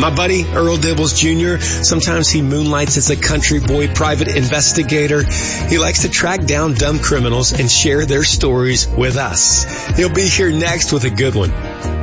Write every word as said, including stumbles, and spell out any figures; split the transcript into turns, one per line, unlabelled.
My buddy, Earl Dibbles Junior, sometimes he moonlights as a country boy private investigator. He likes to track down dumb criminals and share their stories with us. He'll be here next with a good one.